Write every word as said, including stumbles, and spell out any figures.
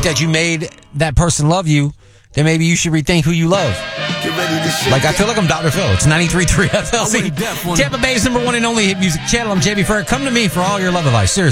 that you made that person love you, then maybe you should rethink who you love. Like, I feel like I'm Doctor Phil. It's ninety-three point three F L C. Tampa Bay's number one and only hit music channel. I'm J B Ferrer. Come to me for all your love advice. Seriously.